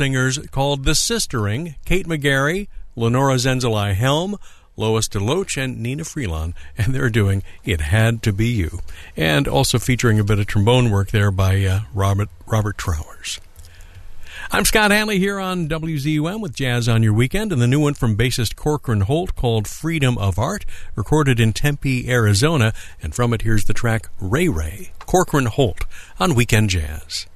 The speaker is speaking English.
singers called The Sistering, Kate McGarry, Lenora Zenzeli Helm, Lois DeLoach, and Nina Freelon, and they're doing It Had to Be You, and also featuring a bit of trombone work there by Robert Trowers. I'm Scott Hanley here on WZUM with Jazz on Your Weekend, and the new one from bassist Corcoran Holt called Freedom of Art, recorded in Tempe, Arizona, and from it here's the track Ray Ray, Corcoran Holt on Weekend Jazz.